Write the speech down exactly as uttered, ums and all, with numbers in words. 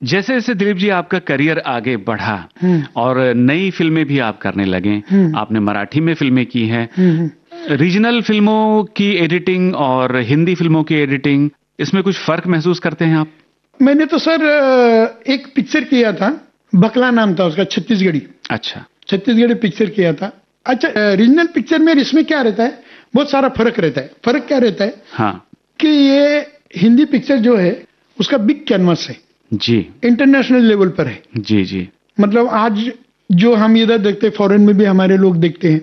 जैसे जैसे दिलीप जी आपका करियर आगे बढ़ा और नई फिल्में भी आप करने लगे, आपने मराठी में फिल्में की हैं, रीजनल फिल्मों की एडिटिंग और हिंदी फिल्मों की एडिटिंग, इसमें कुछ फर्क महसूस करते हैं आप? मैंने तो सर एक पिक्चर किया था, बकला नाम था उसका, छत्तीसगढ़ी। अच्छा, छत्तीसगढ़ी पिक्चर किया था। अच्छा, रीजनल पिक्चर में इसमें क्या रहता है, बहुत सारा फर्क रहता है। फर्क क्या रहता है? हाँ, कि ये हिंदी पिक्चर जो है उसका बिग कैनवास है जी, इंटरनेशनल लेवल पर है। जी जी। मतलब आज जो हम इधर देखते हैं, फॉरेन में भी हमारे लोग देखते हैं,